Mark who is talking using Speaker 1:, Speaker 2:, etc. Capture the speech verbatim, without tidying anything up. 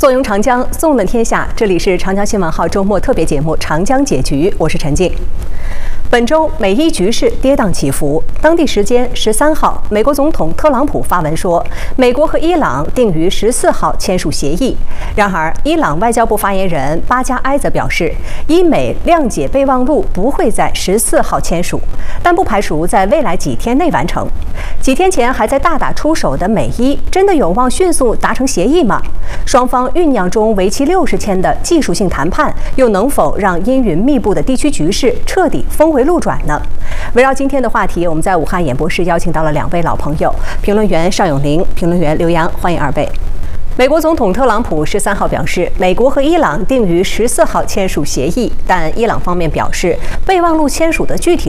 Speaker 1: 坐拥长江，纵论天下。这里是长江新闻号周末特别节目《长江解局》，我是陈静。本周美伊局势跌宕起伏。当地时间十三号，美国总统特朗普发文说，美国和伊朗定于十四号签署协议。然而，伊朗外交部发言人巴加埃则表示，伊美谅解备忘录不会在十四号签署，但不排除在未来几天内完成。几天前还在大打出手的美伊，真的有望迅速达成协议吗？双方酝酿中为期六十天的技术性谈判，又能否让阴云密布的地区局势彻底峰回路转呢？围绕今天的话题，我们在武汉演播室邀请到了两位老朋友，评论员邵永林、评论员刘洋，欢迎二位。美国总统特朗普十三号表示，美国和伊朗定于十四号签署协议，但伊朗方面表示，备忘录签署的具体